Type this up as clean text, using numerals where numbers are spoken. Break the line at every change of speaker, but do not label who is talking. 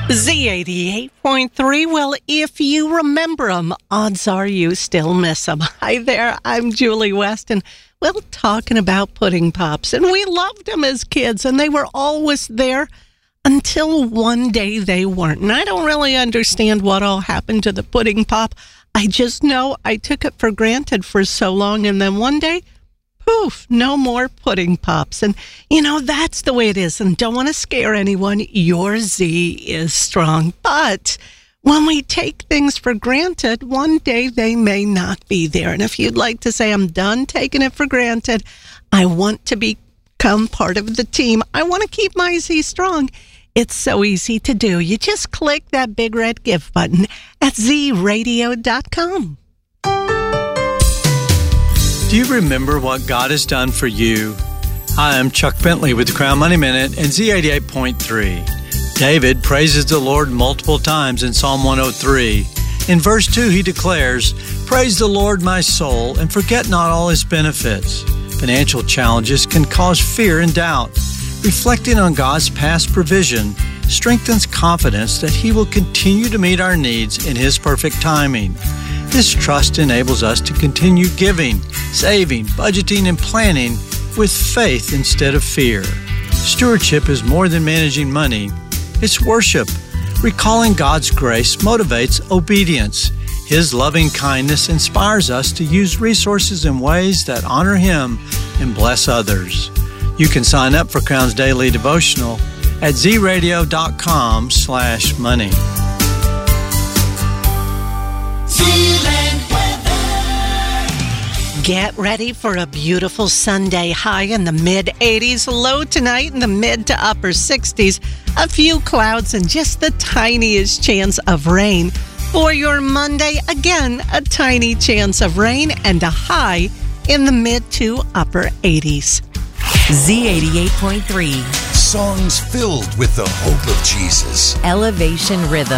Z88.3. Well, if you remember them, odds are you still miss them. Hi there, I'm Julie West, and we're talking about pudding pops. And we loved them as kids, and they were always there until one day they weren't. And I don't really understand what all happened to the pudding pop. I just know I took it for granted for so long, and then one day, poof, no more pudding pops. And, you know, that's the way it is. And don't want to scare anyone. Your Z is strong. But when we take things for granted, one day they may not be there. And if you'd like to say, I'm done taking it for granted, I want to become part of the team, I want to keep my Z strong, it's so easy to do. You just click that big red give button at zradio.com.
Do you remember what God has done for you? Hi, I'm Chuck Bentley with the Crown Money Minute and Z88.3. David praises the Lord multiple times in Psalm 103. In verse 2, he declares, "Praise the Lord, my soul, and forget not all his benefits." Financial challenges can cause fear and doubt. Reflecting on God's past provision strengthens confidence that he will continue to meet our needs in his perfect timing. This trust enables us to continue giving, saving, budgeting, and planning with faith instead of fear. Stewardship is more than managing money. It's worship. Recalling God's grace motivates obedience. His loving kindness inspires us to use resources in ways that honor him and bless others. You can sign up for Crown's Daily Devotional at zradio.com/money.
Get ready for a beautiful Sunday. High in the mid-80s, low tonight in the mid to upper 60s. A few clouds and just the tiniest chance of rain. For your Monday, again, a tiny chance of rain and a high in the mid to upper 80s.
Z88.3.
Songs filled with the hope of Jesus.
Elevation Rhythm.